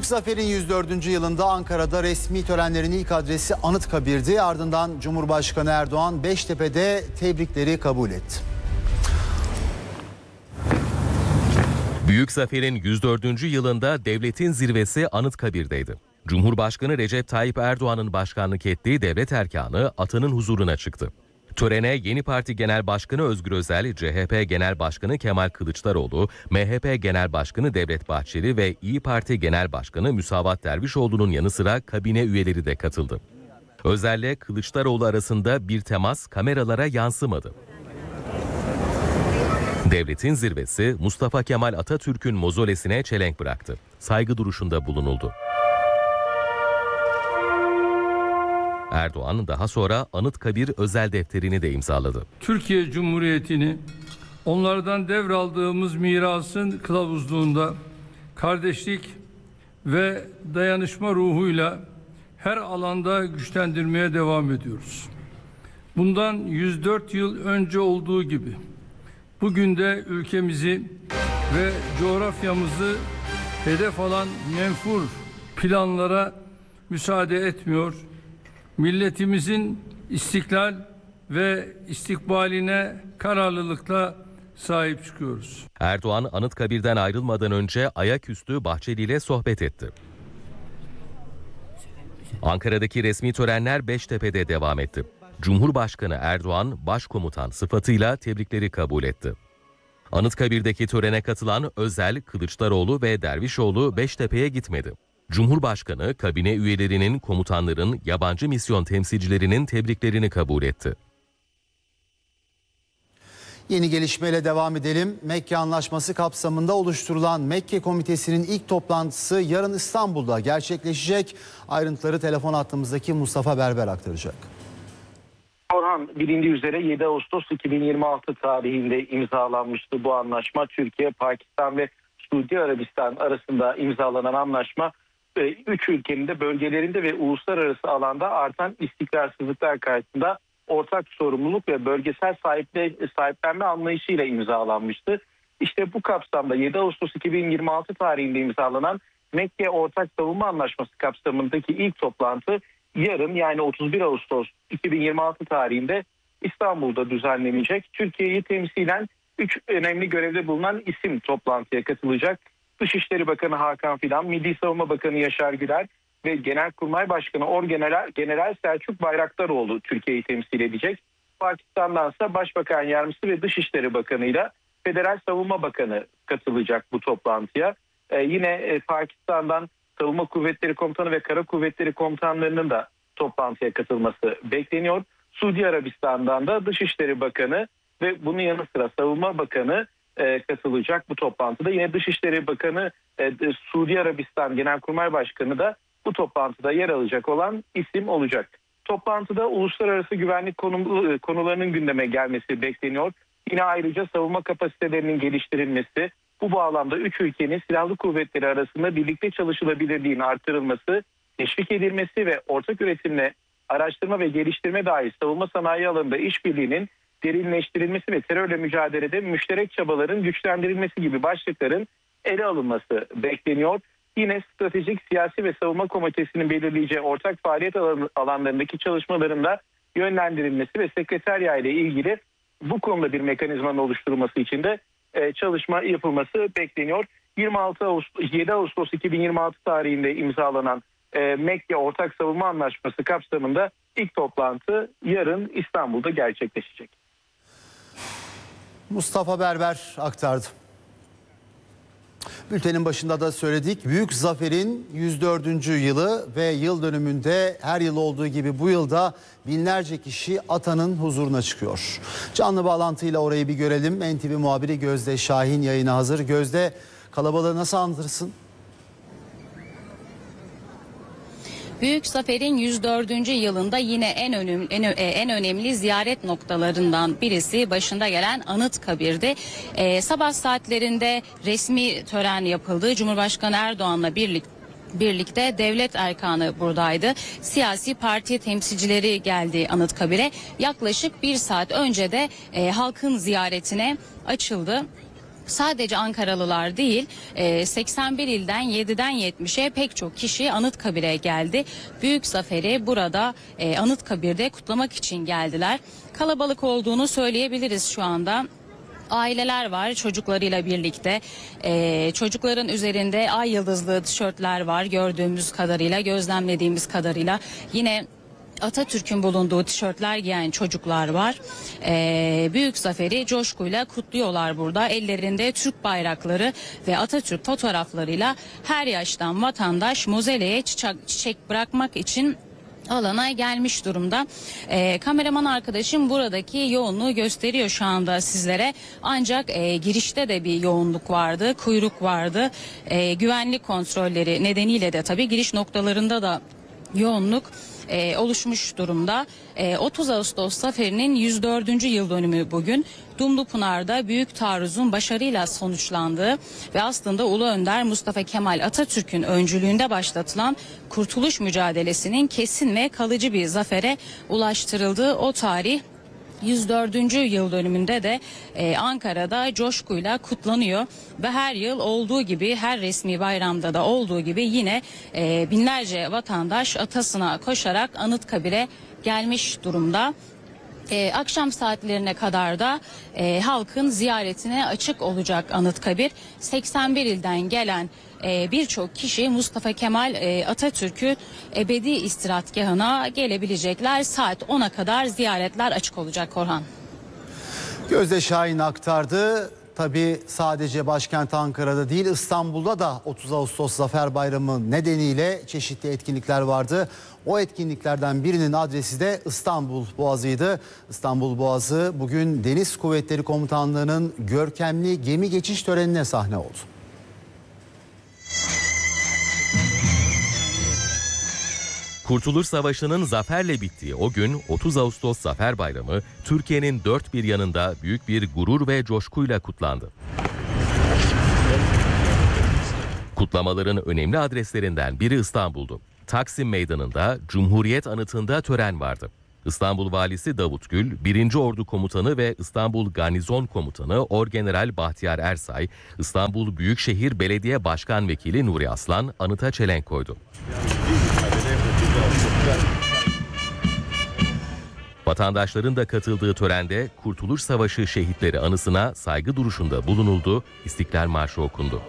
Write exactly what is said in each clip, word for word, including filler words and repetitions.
Büyük Zafer'in yüz dördüncü yılında Ankara'da resmi törenlerin ilk adresi Anıtkabir'di. Ardından Cumhurbaşkanı Erdoğan Beştepe'de tebrikleri kabul etti. Büyük Zafer'in yüz dördüncü yılında devletin zirvesi Anıtkabir'deydi. Cumhurbaşkanı Recep Tayyip Erdoğan'ın başkanlık ettiği devlet erkanı atanın huzuruna çıktı. Törene Yeni Parti Genel Başkanı Özgür Özel, C H P Genel Başkanı Kemal Kılıçdaroğlu, M H P Genel Başkanı Devlet Bahçeli ve İyi Parti Genel Başkanı Müsavat Dervişoğlu'nun yanı sıra kabine üyeleri de katıldı. Özel'le Kılıçdaroğlu arasında bir temas kameralara yansımadı. Devletin zirvesi Mustafa Kemal Atatürk'ün mozolesine çelenk bıraktı. Saygı duruşunda bulunuldu. Erdoğan daha sonra Anıtkabir özel defterini de imzaladı. Türkiye Cumhuriyeti'ni onlardan devraldığımız mirasın kılavuzluğunda kardeşlik ve dayanışma ruhuyla her alanda güçlendirmeye devam ediyoruz. Bundan yüz dört yıl önce olduğu gibi bugün de ülkemizi ve coğrafyamızı hedef alan menfur planlara müsaade etmiyor. Milletimizin istiklal ve istikbaline kararlılıkla sahip çıkıyoruz. Erdoğan Anıtkabir'den ayrılmadan önce ayaküstü Bahçeli ile sohbet etti. Ankara'daki resmi törenler Beştepe'de devam etti. Cumhurbaşkanı Erdoğan başkomutan sıfatıyla tebrikleri kabul etti. Anıtkabir'deki törene katılan Özel, Kılıçdaroğlu ve Dervişoğlu Beştepe'ye gitmedi. Cumhurbaşkanı kabine üyelerinin, komutanların, yabancı misyon temsilcilerinin tebriklerini kabul etti. Yeni gelişmeyle devam edelim. Mekke Anlaşması kapsamında oluşturulan Mekke Komitesi'nin ilk toplantısı yarın İstanbul'da gerçekleşecek. Ayrıntıları telefon hattımızdaki Mustafa Berber aktaracak. Orhan, bilindiği üzere yedi Ağustos iki bin yirmi altı tarihinde imzalanmıştı bu anlaşma. Türkiye, Pakistan ve Suudi Arabistan arasında imzalanan anlaşma üç ülkenin de bölgelerinde ve uluslararası alanda artan istikrarsızlıklar karşısında ortak sorumluluk ve bölgesel sahiple, sahiplenme anlayışıyla imzalanmıştı. İşte bu kapsamda yedi Ağustos iki bin yirmi altı tarihinde imzalanan Mekke Ortak Savunma Anlaşması kapsamındaki ilk toplantı yarın, yani otuz bir Ağustos iki bin yirmi altı tarihinde İstanbul'da düzenlenecek. Türkiye'yi temsilen üç önemli görevde bulunan isim toplantıya katılacak. Dışişleri Bakanı Hakan Fidan, Milli Savunma Bakanı Yaşar Güler ve Genelkurmay Başkanı Orgeneral General Selçuk Bayraktaroğlu Türkiye'yi temsil edecek. Pakistan'dansa Başbakan Yardımcısı ve Dışişleri Bakanı ile Federal Savunma Bakanı katılacak bu toplantıya. Ee, yine e, Pakistan'dan Savunma Kuvvetleri Komutanı ve Kara Kuvvetleri Komutanlarının da toplantıya katılması bekleniyor. Suudi Arabistan'dan da Dışişleri Bakanı ve bunun yanı sıra Savunma Bakanı e, katılacak bu toplantıda. Yine Dışişleri Bakanı, e, Suudi Arabistan Genelkurmay Başkanı da bu toplantıda yer alacak olan isim olacak. Toplantıda uluslararası güvenlik konu, konularının gündeme gelmesi bekleniyor. Yine ayrıca savunma kapasitelerinin geliştirilmesi, bu bağlamda üç ülkenin silahlı kuvvetleri arasında birlikte çalışılabilirliğinin artırılması, teşvik edilmesi ve ortak üretimle araştırma ve geliştirme dahil savunma sanayi alanında işbirliğinin derinleştirilmesi ve terörle mücadelede müşterek çabaların güçlendirilmesi gibi başlıkların ele alınması bekleniyor. Yine stratejik, siyasi ve savunma komitesinin belirleyeceği ortak faaliyet alanlarındaki çalışmaların da yönlendirilmesi ve sekreterya ile ilgili bu konuda bir mekanizmanın oluşturulması için de çalışma yapılması bekleniyor. yirmi altı Ağustos, yedi Ağustos iki bin yirmi altı tarihinde imzalanan Mekke Ortak Savunma Anlaşması kapsamında ilk toplantı yarın İstanbul'da gerçekleşecek. Mustafa Berber aktardı. Bültenin başında da söyledik. Büyük Zafer'in yüz dördüncü yılı ve yıl dönümünde her yıl olduğu gibi bu yılda binlerce kişi atanın huzuruna çıkıyor. Canlı bağlantıyla orayı bir görelim. N T V muhabiri Gözde Şahin yayına hazır. Gözde, kalabalığı nasıl anlatırsın? Büyük Zafer'in yüz dördüncü yılında yine en önemli, en, en önemli ziyaret noktalarından birisi başında gelen Anıtkabir'di. Ee, sabah saatlerinde resmi tören yapıldı. Cumhurbaşkanı Erdoğan'la birlikte birlikte devlet erkanı buradaydı. Siyasi parti temsilcileri geldi Anıtkabir'e. Yaklaşık bir saat önce de e, halkın ziyaretine açıldı. sadece Ankaralılar değil, seksen bir ilden yediden yetmişe pek çok kişi Anıtkabir'e geldi. Büyük zaferi burada Anıtkabir'de kutlamak için geldiler. Kalabalık olduğunu söyleyebiliriz şu anda. Aileler var çocuklarıyla birlikte. Ee, çocukların üzerinde ay yıldızlı tişörtler var gördüğümüz kadarıyla, gözlemlediğimiz kadarıyla. Yine Atatürk'ün bulunduğu tişörtler giyen çocuklar var. Ee, büyük zaferi coşkuyla kutluyorlar burada. Ellerinde Türk bayrakları ve Atatürk fotoğraflarıyla her yaştan vatandaş mozeleye çiçek, çiçek bırakmak için alana gelmiş durumda. Ee, kameraman arkadaşım buradaki yoğunluğu gösteriyor şu anda sizlere. Ancak e, girişte de bir yoğunluk vardı, kuyruk vardı. E, güvenlik kontrolleri nedeniyle de tabii giriş noktalarında da yoğunluk e, oluşmuş durumda. E, otuz Ağustos zaferinin yüz dördüncü yıl dönümü bugün. Dumlupınar'da büyük taarruzun başarıyla sonuçlandığı ve aslında Ulu Önder Mustafa Kemal Atatürk'ün öncülüğünde başlatılan kurtuluş mücadelesinin kesin ve kalıcı bir zafere ulaştırıldığı o tarih yüz dördüncü yıl dönümünde de e, Ankara'da coşkuyla kutlanıyor ve her yıl olduğu gibi, her resmi bayramda da olduğu gibi yine e, binlerce vatandaş atasına koşarak Anıtkabir'e gelmiş durumda. Ee, akşam saatlerine kadar da e, halkın ziyaretine açık olacak Anıtkabir. seksen bir ilden gelen e, birçok kişi Mustafa Kemal e, Atatürk'ü ebedi istirahatgahına gelebilecekler. Saat ona kadar ziyaretler açık olacak Korhan. Gözde Şahin aktardı. Tabii sadece başkent Ankara'da değil, İstanbul'da da otuz Ağustos Zafer Bayramı nedeniyle çeşitli etkinlikler vardı. O etkinliklerden birinin adresi de İstanbul Boğazı'ydı. İstanbul Boğazı bugün Deniz Kuvvetleri Komutanlığı'nın görkemli gemi geçiş törenine sahne oldu. Kurtuluş Savaşı'nın zaferle bittiği o gün otuz Ağustos Zafer Bayramı Türkiye'nin dört bir yanında büyük bir gurur ve coşkuyla kutlandı. Kutlamaların önemli adreslerinden biri İstanbul'du. Taksim Meydanı'nda Cumhuriyet Anıtı'nda tören vardı. İstanbul Valisi Davut Gül, birinci Ordu Komutanı ve İstanbul Garnizon Komutanı Orgeneral Bahtiyar Ersay, İstanbul Büyükşehir Belediye Başkan Vekili Nuri Aslan anıta çelenk koydu. Vatandaşların da katıldığı törende Kurtuluş Savaşı şehitleri anısına saygı duruşunda bulunuldu, İstiklal Marşı okundu.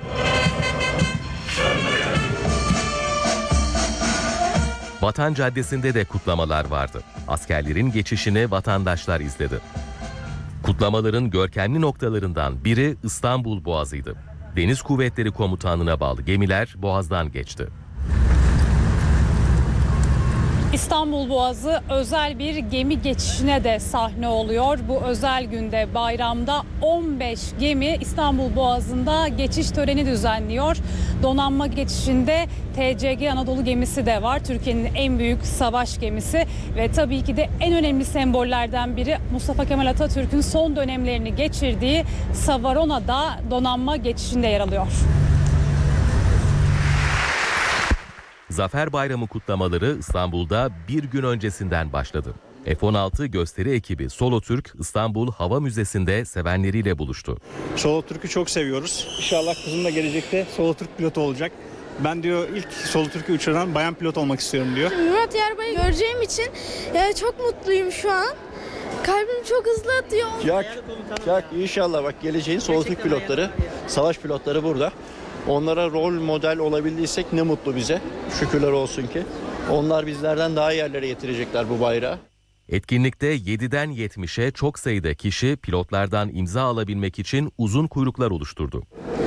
Vatan Caddesi'nde de kutlamalar vardı. Askerlerin geçişini vatandaşlar izledi. Kutlamaların görkemli noktalarından biri İstanbul Boğazı'ydı. Deniz Kuvvetleri Komutanlığı'na bağlı gemiler Boğaz'dan geçti. İstanbul Boğazı özel bir gemi geçişine de sahne oluyor. Bu özel günde bayramda on beş gemi İstanbul Boğazı'nda geçiş töreni düzenliyor. Donanma geçişinde T C G Anadolu gemisi de var. Türkiye'nin en büyük savaş gemisi ve tabii ki de en önemli sembollerden biri Mustafa Kemal Atatürk'ün son dönemlerini geçirdiği Savarona da donanma geçişinde yer alıyor. Zafer Bayramı kutlamaları İstanbul'da bir gün öncesinden başladı. F on altı gösteri ekibi Solotürk İstanbul Hava Müzesi'nde sevenleriyle buluştu. Solotürk'ü çok seviyoruz. İnşallah kızım da gelecekte Solotürk pilotu olacak. Ben diyor ilk Solotürk'ü uçuran bayan pilot olmak istiyorum diyor. Murat Yarbay'ı göreceğim için yani çok mutluyum şu an. Kalbim çok hızlı atıyor. Çak, çak inşallah bak geleceğin Solotürk pilotları, savaş pilotları burada. Onlara rol model olabildiysek ne mutlu bize. Şükürler olsun ki. Onlar bizlerden daha iyi yerlere getirecekler bu bayrağı. Etkinlikte yediden yetmişe çok sayıda kişi pilotlardan imza alabilmek için uzun kuyruklar oluşturdu.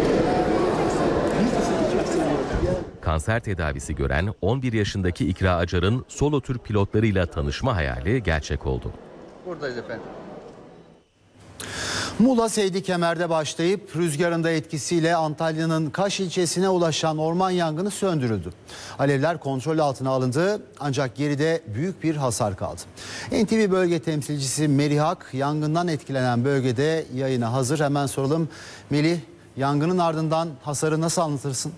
Kanser tedavisi gören on bir yaşındaki İkra Acar'ın Solotürk pilotlarıyla tanışma hayali gerçek oldu. Buradayız efendim. Muğla Seydikemer'de başlayıp rüzgarında etkisiyle Antalya'nın Kaş ilçesine ulaşan orman yangını söndürüldü. Alevler kontrol altına alındı ancak geride büyük bir hasar kaldı. N T V bölge temsilcisi Melih Hak yangından etkilenen bölgede yayına hazır. Hemen soralım Melih, yangının ardından hasarı nasıl anlatırsın?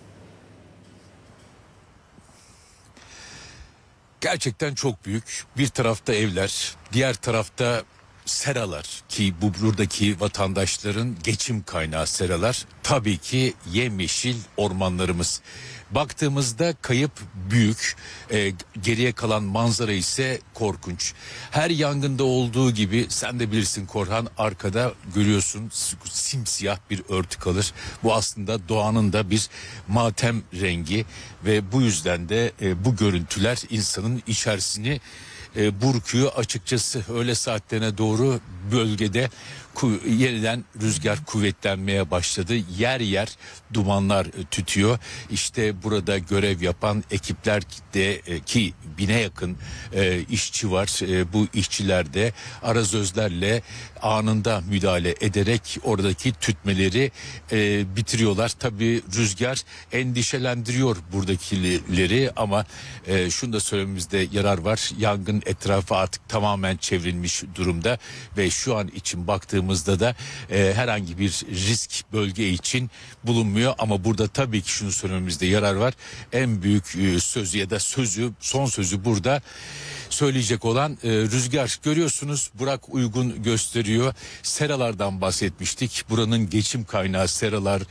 Gerçekten çok büyük. Bir tarafta evler, diğer tarafta seralar ki bu buradaki vatandaşların geçim kaynağı seralar, tabii ki yemyeşil ormanlarımız. Baktığımızda kayıp büyük, e, geriye kalan manzara ise korkunç. Her yangında olduğu gibi sen de bilirsin Korhan, arkada görüyorsun simsiyah bir örtü kalır. Bu aslında doğanın da bir matem rengi ve bu yüzden de e, bu görüntüler insanın içerisini e, burkuyor. Açıkçası öğle saatlerine doğru bölgede ku- yeniden rüzgar kuvvetlenmeye başladı. Yer yer dumanlar e, tütüyor. İşte burada görev yapan ekipler de e, ki bine yakın e, işçi var. E, bu işçiler de arazözlerle anında müdahale ederek oradaki tütmeleri e, bitiriyorlar. Tabii rüzgar endişelendiriyor buradakileri ama e, şunu da söylememizde yarar var. Yangın etrafı artık tamamen çevrilmiş durumda ve şu an için baktığımızda da e, herhangi bir risk bölge için bulunmuyor ama burada tabii ki şunu söylememizde yarar var. En büyük e, sözü ya da sözü, son sözü burada söyleyecek olan e, rüzgar. Görüyorsunuz, Burak uygun gösteriyor. Seralardan bahsetmiştik. Buranın geçim kaynağı seralar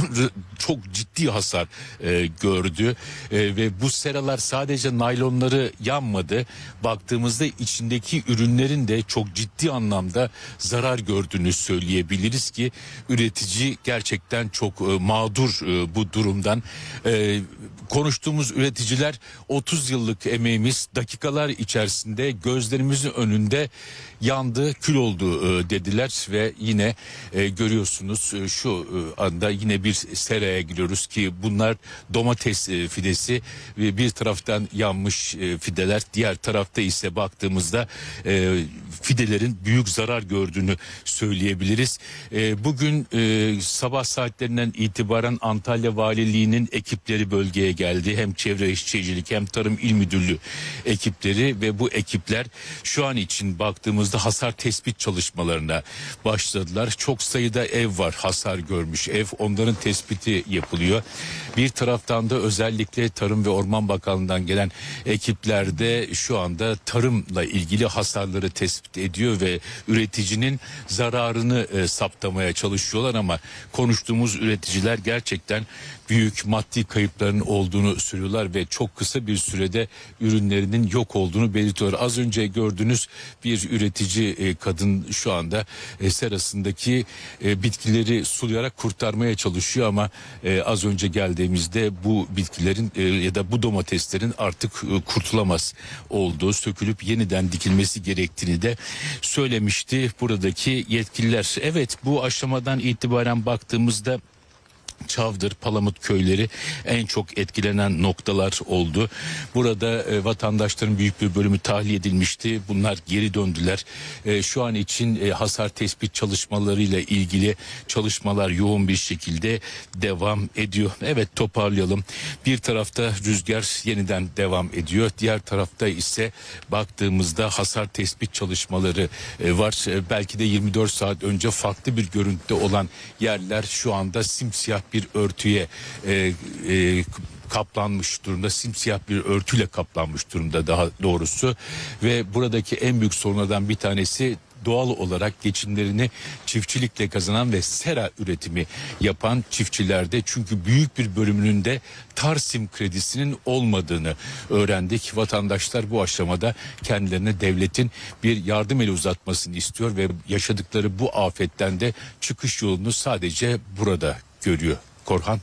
çok ciddi hasar e, gördü e, ve bu seralar sadece naylonları yanmadı. Baktığımızda içindeki ürünlerin de çok ciddi anlamda zarar gördüğünü söyleyebiliriz ki üretici gerçekten çok e, mağdur e, bu durumdan. E, konuştuğumuz üreticiler otuz yıllık emeğimiz dakikalar içerisinde gözlerimizin önünde yandı, kül oldu e, dediler ve yine e, görüyorsunuz e, şu e, anda yine bir seraya giriyoruz ki bunlar domates e, fidesi ve bir taraftan yanmış e, fideler, diğer tarafta ise baktığımızda e, fidelerin büyük zarar gördüğünü söyleyebiliriz. E, bugün e, sabah saatlerinden itibaren Antalya Valiliği'nin ekipleri bölgeye geldi. Hem Çevre Şehircilik hem Tarım İl Müdürlüğü ekipleri ve bu ekipler şu an için baktığımızda hasar tespit çalışmalarına başladılar. Çok sayıda ev var, hasar görmüş ev, onların tespiti yapılıyor. Bir taraftan da özellikle Tarım ve Orman Bakanlığı'ndan gelen ekipler de şu anda tarımla ilgili hasarları tespit ediyor ve üreticinin zararını e, saptamaya çalışıyorlar ama konuştuğumuz üreticiler gerçekten büyük maddi kayıpların olduğunu söylüyorlar ve çok kısa bir sürede ürünlerinin yok olduğunu belirtiyorlar. Az önce gördüğünüz bir üretici e, kadın şu anda e, serasındaki e, bitkileri sulayarak kurtarmaya çalışıyor ama e, az önce geldiğimizde bu bitkilerin e, ya da bu domateslerin artık e, kurtulamaz olduğu, sökülüp yeniden dikilmesi gerektiğini de söylemişti buradaki yetkililer. Evet, bu aşamadan itibaren baktığımızda Çavdır, Palamut köyleri en çok etkilenen noktalar oldu. Burada e, vatandaşların büyük bir bölümü tahliye edilmişti. Bunlar geri döndüler. E, şu an için e, hasar tespit çalışmalarıyla ilgili çalışmalar yoğun bir şekilde devam ediyor. Evet, toparlayalım. Bir tarafta rüzgar yeniden devam ediyor. Diğer tarafta ise baktığımızda hasar tespit çalışmaları e, var. E, belki de yirmi dört saat önce farklı bir görüntüde olan yerler şu anda simsiyah bir örtüye e, e, kaplanmış durumda, simsiyah bir örtüyle kaplanmış durumda daha doğrusu ve buradaki en büyük sorunlardan bir tanesi doğal olarak geçimlerini çiftçilikle kazanan ve sera üretimi yapan çiftçilerde, çünkü büyük bir bölümünün de Tarsim kredisinin olmadığını öğrendik. Vatandaşlar bu aşamada kendilerine devletin bir yardım eli uzatmasını istiyor ve yaşadıkları bu afetten de çıkış yolunu sadece burada görüyor. Korhan.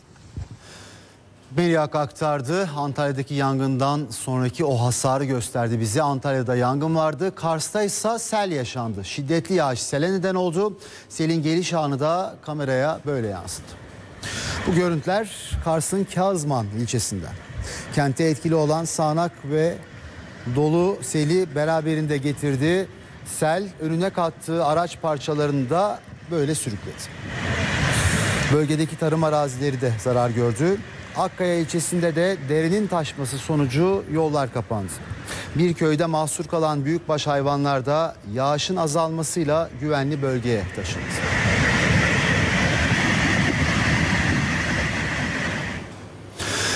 Beriak aktardı. Antalya'daki yangından sonraki o hasarı gösterdi bize. Antalya'da yangın vardı. Kars'ta ise sel yaşandı. Şiddetli yağış sele neden oldu. Selin geliş anı da kameraya böyle yansıdı. Bu görüntüler Kars'ın Kazman ilçesinden. Kente etkili olan sağanak ve dolu seli beraberinde getirdi. Sel önüne kattığı araç parçalarını da böyle sürükledi. Bölgedeki tarım arazileri de zarar gördü. Akkaya ilçesinde de derenin taşması sonucu yollar kapandı. Bir köyde mahsur kalan büyükbaş hayvanlar da yağışın azalmasıyla güvenli bölgeye taşındı.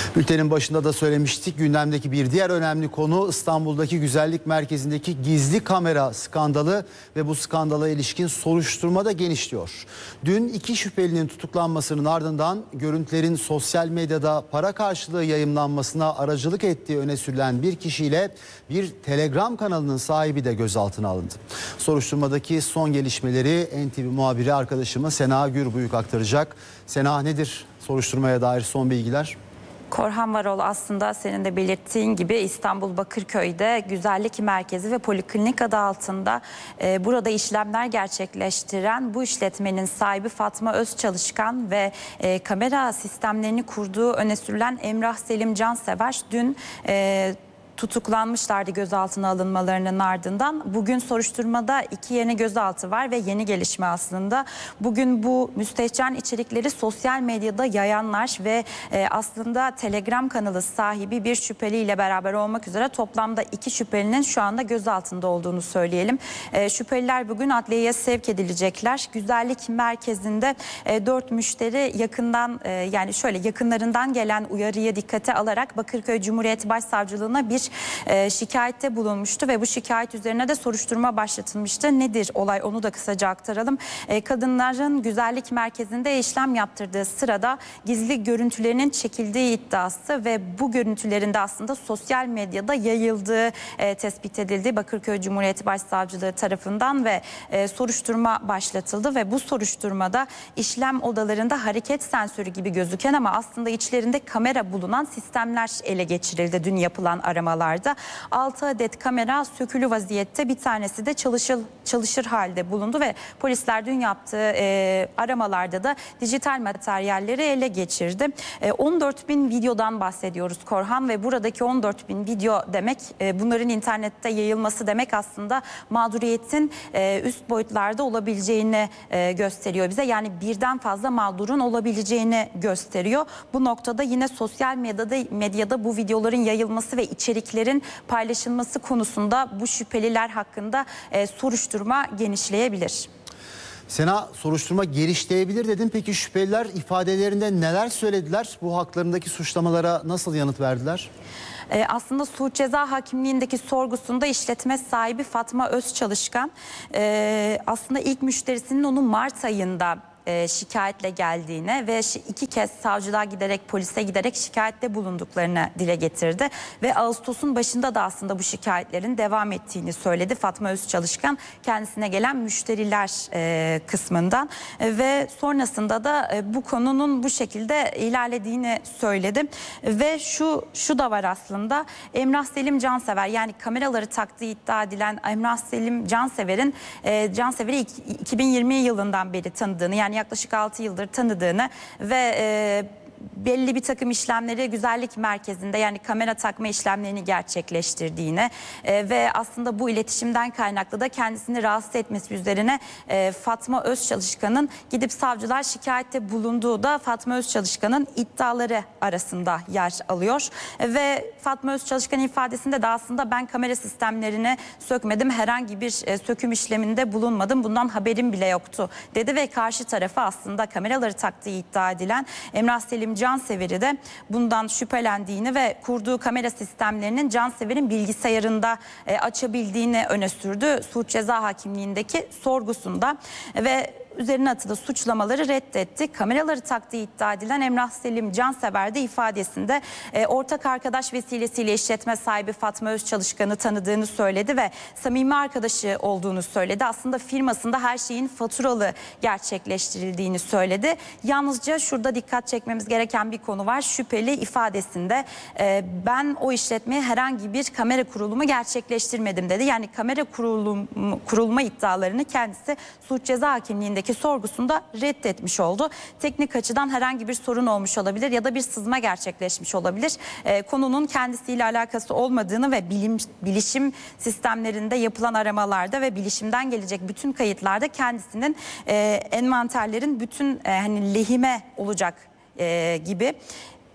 Bültenin başında da söylemiştik, gündemdeki bir diğer önemli konu İstanbul'daki güzellik merkezindeki gizli kamera skandalı ve bu skandala ilişkin soruşturma da genişliyor. Dün iki şüphelinin tutuklanmasının ardından görüntülerin sosyal medyada para karşılığı yayımlanmasına aracılık ettiği öne sürülen bir kişiyle bir Telegram kanalının sahibi de gözaltına alındı. Soruşturmadaki son gelişmeleri N T V muhabiri arkadaşımız Sena Gürbüyük aktaracak. Sena, nedir soruşturmaya dair son bilgiler? Korhan Varol, aslında senin de belirttiğin gibi İstanbul Bakırköy'de güzellik merkezi ve poliklinik adı altında e, burada işlemler gerçekleştiren bu işletmenin sahibi Fatma Özçalışkan ve e, kamera sistemlerini kurduğu öne sürülen Emrah Selim Cansever dün e, tutuklanmışlardı gözaltına alınmalarının ardından. Bugün soruşturmada iki yeni gözaltı var ve yeni gelişme aslında. Bugün bu müstehcen içerikleri sosyal medyada yayanlar ve e, aslında Telegram kanalı sahibi bir şüpheliyle beraber olmak üzere toplamda iki şüphelinin şu anda gözaltında olduğunu söyleyelim. E, şüpheliler bugün adliyeye sevk edilecekler. Güzellik merkezinde e, dört müşteri yakından e, yani şöyle yakınlarından gelen uyarıya dikkate alarak Bakırköy Cumhuriyet Başsavcılığına bir E, şikayette bulunmuştu ve bu şikayet üzerine de soruşturma başlatılmıştı. Nedir olay, onu da kısaca aktaralım. E, kadınların güzellik merkezinde işlem yaptırdığı sırada gizli görüntülerinin çekildiği iddiası ve bu görüntülerin de aslında sosyal medyada yayıldığı e, tespit edildi Bakırköy Cumhuriyet Başsavcılığı tarafından ve e, soruşturma başlatıldı ve bu soruşturmada işlem odalarında hareket sensörü gibi gözüken ama aslında içlerinde kamera bulunan sistemler ele geçirildi dün yapılan aramalar. altı adet kamera sökülü vaziyette, bir tanesi de çalışır, çalışır halde bulundu ve polisler dün yaptığı e, aramalarda da dijital materyalleri ele geçirdi. E, on dört bin videodan bahsediyoruz Korhan ve buradaki on dört bin video demek e, bunların internette yayılması demek aslında mağduriyetin e, üst boyutlarda olabileceğini e, gösteriyor bize. Yani birden fazla mağdurun olabileceğini gösteriyor. Bu noktada yine sosyal medyada, medyada bu videoların yayılması ve içeriklerin paylaşılması konusunda bu şüpheliler hakkında e, soruşturma genişleyebilir. Sena, soruşturma genişleyebilir dedin. Peki şüpheliler ifadelerinde neler söylediler? Bu haklarındaki suçlamalara nasıl yanıt verdiler? Ee, aslında Suç Ceza Hakimliğindeki sorgusunda işletme sahibi Fatma Özçalışkan e, aslında ilk müşterisinin onu Mart ayında E, şikayetle geldiğine ve iki kez savcılığa giderek, polise giderek şikayette bulunduklarını dile getirdi. Ve Ağustos'un başında da aslında bu şikayetlerin devam ettiğini söyledi Fatma Özçalışkan kendisine gelen müşteriler e, kısmından. E, ve sonrasında da e, bu konunun bu şekilde ilerlediğini söyledi. Ve şu şu da var aslında, Emrah Selim Cansever, yani kameraları taktığı iddia edilen Emrah Selim Cansever'in e, Cansever'i iki bin yirmi yılından beri tanıdığını, yani yaklaşık altı yıldır tanıdığını ve e, belli bir takım işlemleri güzellik merkezinde, yani kamera takma işlemlerini gerçekleştirdiğini e, ve aslında bu iletişimden kaynaklı da kendisini rahatsız etmesi üzerine e, Fatma Özçalışkan'ın gidip savcılar şikayette bulunduğu da Fatma Özçalışkan'ın iddiaları arasında yer alıyor. E, ve Fatma Özçalışkan ifadesinde de aslında ben kamera sistemlerini sökmedim, herhangi bir e, söküm işleminde bulunmadım, bundan haberim bile yoktu dedi ve karşı tarafa aslında kameraları taktığı iddia edilen Emrah Selim Cansever'i de bundan şüphelendiğini ve kurduğu kamera sistemlerinin Cansever'in bilgisayarında e, açabildiğini öne sürdü Suç Ceza Hakimliğindeki sorgusunda ve üzerine atılı suçlamaları reddetti. Kameraları taktığı iddia edilen Emrah Selim Cansever de ifadesinde e, ortak arkadaş vesilesiyle işletme sahibi Fatma Özçalışkan'ı tanıdığını söyledi ve samimi arkadaşı olduğunu söyledi. Aslında firmasında her şeyin faturalı gerçekleştirildiğini söyledi. Yalnızca şurada dikkat çekmemiz gereken bir konu var. Şüpheli ifadesinde e, ben o işletmeye herhangi bir kamera kurulumu gerçekleştirmedim dedi. Yani kamera kurulum, kurulma iddialarını kendisi Suç Ceza Hakimliğindeki sorgusunda reddetmiş oldu. Teknik açıdan herhangi bir sorun olmuş olabilir ya da bir sızma gerçekleşmiş olabilir. E, konunun kendisiyle alakası olmadığını ve bilim, bilişim sistemlerinde yapılan aramalarda ve bilişimden gelecek bütün kayıtlarda kendisinin e, envanterlerin bütün e, hani lehime olacak e, gibi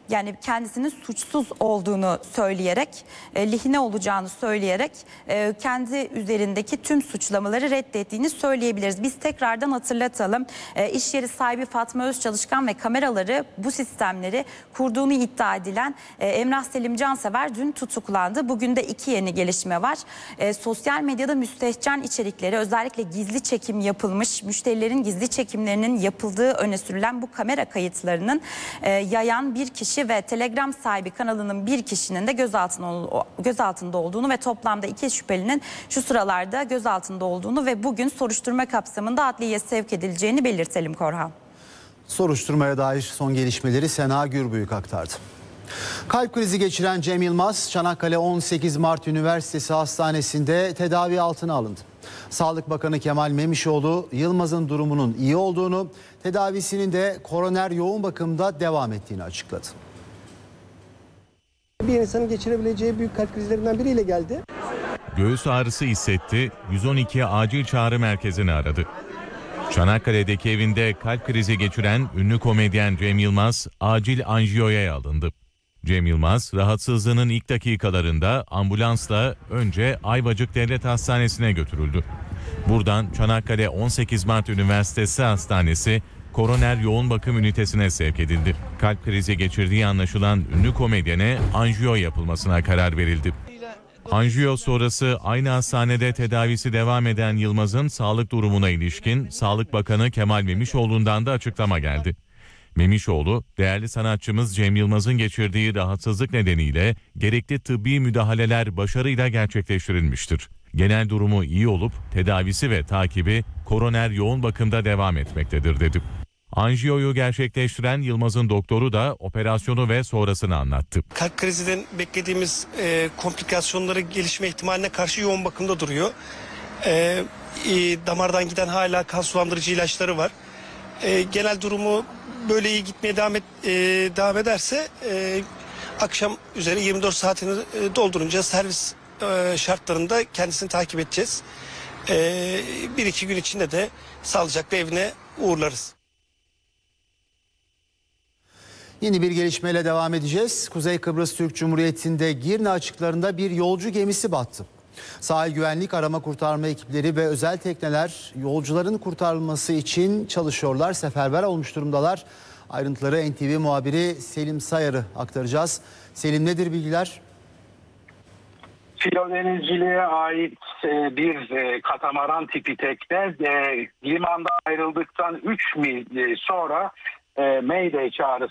yani kendisinin suçsuz olduğunu söyleyerek, e, lehine olacağını söyleyerek e, kendi üzerindeki tüm suçlamaları reddettiğini söyleyebiliriz. Biz tekrardan hatırlatalım. E, iş yeri sahibi Fatma Özçalışkan ve kameraları, bu sistemleri kurduğunu iddia edilen e, Emrah Selim Cansever dün tutuklandı. Bugün de iki yeni gelişme var. E, sosyal medyada müstehcen içerikleri, özellikle gizli çekim yapılmış, müşterilerin gizli çekimlerinin yapıldığı öne sürülen bu kamera kayıtlarının e, yayan bir kişi ve Telegram sahibi kanalının bir kişinin de gözaltında, gözaltında olduğunu ve toplamda iki şüphelinin şu sıralarda gözaltında olduğunu ve bugün soruşturma kapsamında adliyeye sevk edileceğini belirtelim Korhan. Soruşturmaya dair son gelişmeleri Sena Gürbüyük aktardı. Kalp krizi geçiren Cem Yılmaz, Çanakkale on sekiz Mart Üniversitesi Hastanesi'nde tedavi altına alındı. Sağlık Bakanı Kemal Memişoğlu, Yılmaz'ın durumunun iyi olduğunu, tedavisinin de koroner yoğun bakımda devam ettiğini açıkladı. Bir insanın geçirebileceği büyük kalp krizlerinden biriyle geldi. Göğüs ağrısı hissetti, yüz on iki acil çağrı merkezini aradı. Çanakkale'deki evinde kalp krizi geçiren ünlü komedyen Cem Yılmaz acil anjiyoya alındı. Cem Yılmaz rahatsızlığının ilk dakikalarında ambulansla önce Ayvacık Devlet Hastanesi'ne götürüldü. Buradan Çanakkale on sekiz Mart Üniversitesi Hastanesi koroner yoğun bakım ünitesine sevk edildi. Kalp krizi geçirdiği anlaşılan ünlü komedyene anjiyo yapılmasına karar verildi. Anjiyo sonrası aynı hastanede tedavisi devam eden Yılmaz'ın sağlık durumuna ilişkin Sağlık Bakanı Kemal Memişoğlu'ndan da açıklama geldi. Memişoğlu, değerli sanatçımız Cem Yılmaz'ın geçirdiği rahatsızlık nedeniyle gerekli tıbbi müdahaleler başarıyla gerçekleştirilmiştir. Genel durumu iyi olup tedavisi ve takibi koroner yoğun bakımda devam etmektedir dedi. Anjiyoyu gerçekleştiren Yılmaz'ın doktoru da operasyonu ve sonrasını anlattı. Kalp krizinden beklediğimiz e, komplikasyonları gelişme ihtimaline karşı yoğun bakımda duruyor. E, e, damardan giden hala kan sulandırıcı ilaçları var. E, genel durumu böyle iyi gitmeye devam, et, e, devam ederse e, akşam üzeri yirmi dört saatini e, doldurunca servis e, şartlarında kendisini takip edeceğiz. E, bir iki gün içinde de sağlıcakla evine uğurlarız. Yeni bir gelişmeyle devam edeceğiz. Kuzey Kıbrıs Türk Cumhuriyeti'nde Girne açıklarında bir yolcu gemisi battı. Sahil güvenlik arama kurtarma ekipleri ve özel tekneler yolcuların kurtarılması için çalışıyorlar. Seferber olmuş durumdalar. Ayrıntıları N T V muhabiri Selim Sayar'ı aktaracağız. Selim, nedir bilgiler? Filo denizciliğe ait bir katamaran tipi tekne limanda ayrıldıktan üç mil sonra Mayday çağrısı